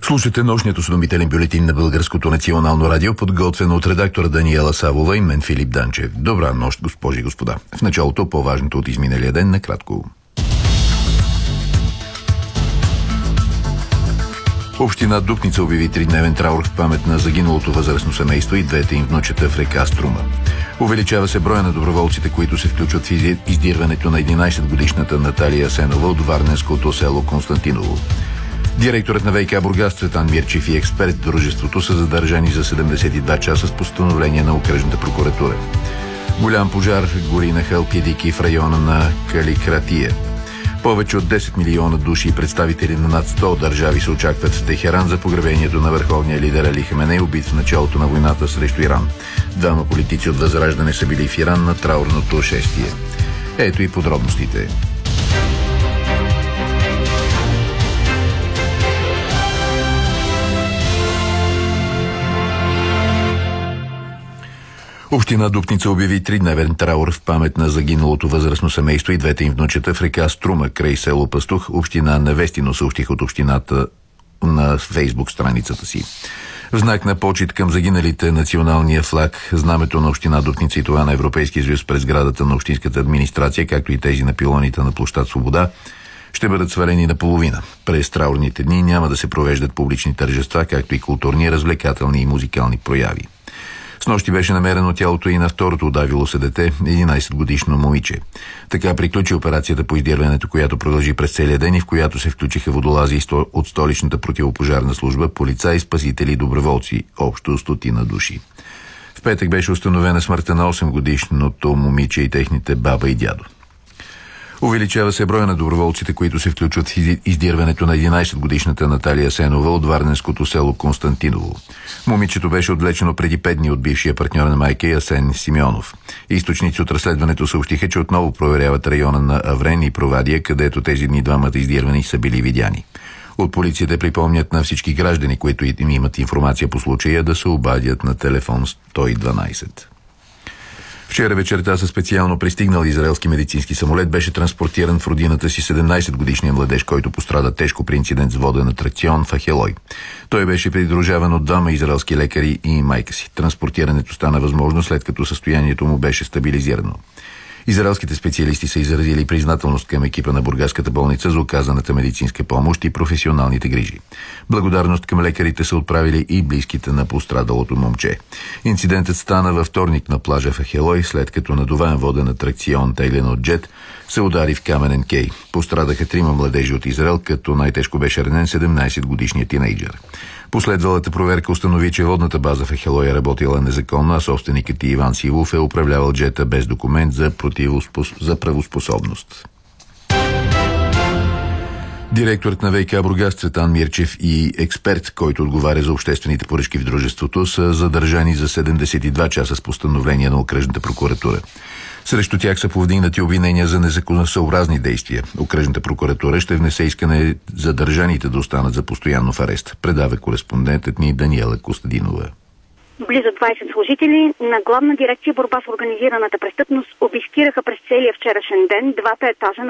Слушате нощният осведомителен бюлетин на Българското национално радио, подготвен от редактора Даниела Савова и мен Филип Данчев. Добра нощ, госпожи и господа. В началото по-важното от изминалия ден накратко. Община Дупница обяви 3-дневен траур в памет на загиналото възрастно семейство и двете им внучета в река Струма. Увеличава се броя на доброволците, които се включват в издирването на 11-годишната Наталия Асенова от варненското село Константиново. Директорът на ВиК Бургас Цветан Мирчев и експерт в дружеството са задържани за 72 часа с постановление на окръжната прокуратура. Голям пожар гори на Халкидики в района на Каликратия. Повече от 10 милиона души и представители на над 100 държави се очакват в Техеран за погребението на върховния лидер Али Хаменей, убит в началото на войната срещу Иран. Двама политици от Възраждане са били в Иран на траурното шествие. Ето и подробностите. Община Дупница обяви 3-дневен траур в памет на загиналото възрастно семейство и двете им внучета в река Струма, край село Пастух, община Невестино, съобщих от общината на Фейсбук страницата си. В знак на почит към загиналите националния флаг, знамето на община Дупница и това на Европейския съюз през сградата на общинската администрация, както и тези на пилоните на площад Свобода, ще бъдат свалени наполовина. През траурните дни няма да се провеждат публични тържества, както и културни, развлекателни и музикални прояви. Снощи беше намерено тялото и на второто удавило се дете, 11-годишно момиче. Така приключи операцията по издирването, която продължи през целия ден и в която се включиха водолази от столичната противопожарна служба, полицаи, спасители и доброволци, общо 100 души. В петък беше установена смъртта на 8-годишното момиче и техните баба и дядо. Увеличава се броя на доброволците, които се включват в издирването на 11-годишната Наталия Асенова от варненското село Константиново. Момичето беше отвлечено преди 5 дни от бившия партньор на майка Асен Симеонов. Източници от разследването съобщиха, че отново проверяват района на Аврен и Провадия, където тези дни двамата издирвани са били видяни. От полицията припомнят на всички граждани, които имат информация по случая, да се обадят на телефон 112. Вчера вечерта със специално пристигнал израелски медицински самолет беше транспортиран в родината си 17-годишния младеж, който пострада тежко при инцидент с воден атракцион в Ахелой. Той беше придружаван от двама израелски лекари и майка си. Транспортирането стана възможно, след като състоянието му беше стабилизирано. Израелските специалисти са изразили признателност към екипа на бургаската болница за оказаната медицинска помощ и професионалните грижи. Благодарност към лекарите са отправили и близките на пострадалото момче. Инцидентът стана във вторник на плажа в Ахелой, след като надуваен воден атракцион теглен от джет се удари в каменен кей. Пострадаха 3 младежи от Израел, като най-тежко беше ранен 17-годишният тинейджър. Последвалата проверка установи, че водната база в Ахелой е работила незаконно, а собственикът Иван Силов е управлявал джета без документ за правоспособност. Директорът на ВиК Бургас Цветан Мирчев и експерт, който отговаря за обществените поръчки в дружеството, са задържани за 72 часа с постановление на окръжната прокуратура. Срещу тях са повдигнати обвинения за незаконосъобразни действия. Окръжната прокуратура ще внесе искане задържаните да останат за постоянно в арест, предава кореспондентът ни Даниела Костадинова. Близо 20 служители на Главна дирекция борба с организираната престъпност обискираха през целия вчерашен ден двата етажа на